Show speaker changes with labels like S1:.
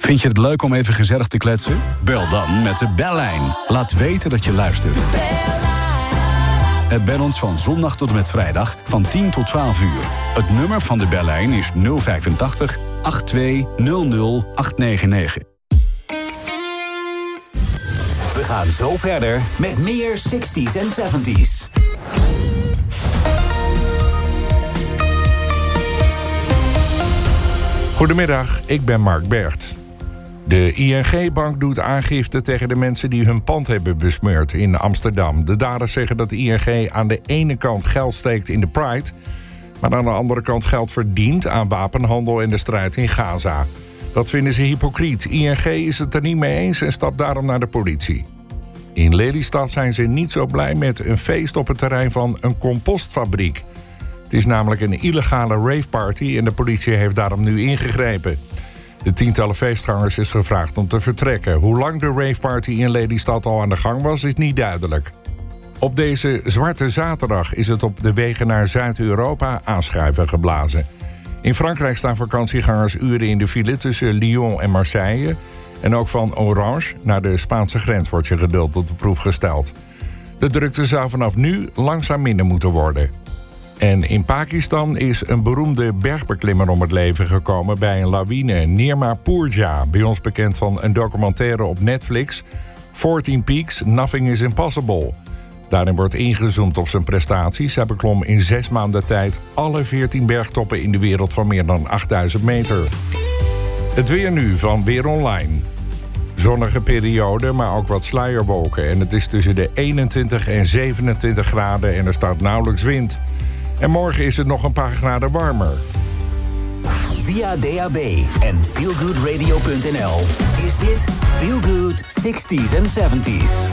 S1: Vind je het leuk om even gezellig te kletsen? Bel dan met de bellijn. Laat weten dat je luistert. Bel ons van zondag tot en met vrijdag van 10 tot 12 uur. Het nummer van de bellijn is 085 8200 899.
S2: We gaan zo verder met meer 60s en 70s.
S3: Goedemiddag, ik ben Mark Bergt. De ING-bank doet aangifte tegen de mensen die hun pand hebben besmeurd in Amsterdam. De daders zeggen dat de ING aan de ene kant geld steekt in de Pride, maar aan de andere kant geld verdient aan wapenhandel en de strijd in Gaza. Dat vinden ze hypocriet. ING is het er niet mee eens en stapt daarom naar de politie. In Lelystad zijn ze niet zo blij met een feest op het terrein van een compostfabriek. Het is namelijk een illegale raveparty en de politie heeft daarom nu ingegrepen. De tientallen feestgangers is gevraagd om te vertrekken. Hoe lang de raveparty in Lelystad al aan de gang was, is niet duidelijk. Op deze Zwarte Zaterdag is het op de wegen naar Zuid-Europa aanschuiven geblazen. In Frankrijk staan vakantiegangers uren in de file tussen Lyon en Marseille. En ook van Orange naar de Spaanse grens wordt je geduld op de proef gesteld. De drukte zou vanaf nu langzaam minder moeten worden. En in Pakistan is een beroemde bergbeklimmer om het leven gekomen bij een lawine. Nirma Purja, bij ons bekend van een documentaire op Netflix, 14 Peaks, Nothing is Impossible. Daarin wordt ingezoomd op zijn prestaties. Hij beklom in 6 maanden tijd alle 14 bergtoppen in de wereld van meer dan 8000 meter. Het weer nu van Weer Online. Zonnige periode, maar ook wat sluierwolken. En het is tussen de 21 en 27 graden en er staat nauwelijks wind. En morgen is het nog een paar graden warmer.
S2: Via DAB en feelgoodradio.nl is dit Feel Good 60s en 70s.